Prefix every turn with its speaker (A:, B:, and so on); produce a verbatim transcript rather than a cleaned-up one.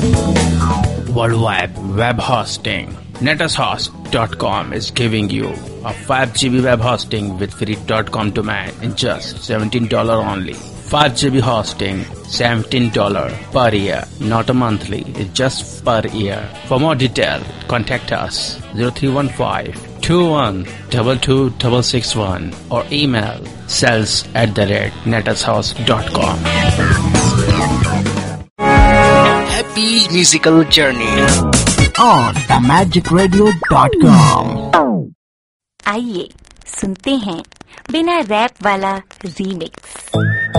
A: World Wide Web Hosting. Netushost dot com is giving you a five G B web hosting with free .com domain in just seventeen dollars only. five G B hosting, seventeen dollars per year, not a monthly, it's just per year. For more detail, contact us zero three one five, two one two two six six one or email sales at the rate netushost dot com.
B: Happy musical journey
C: on the magic radio dot com.
D: आइए सुनते हैं बिना rap वाला remix.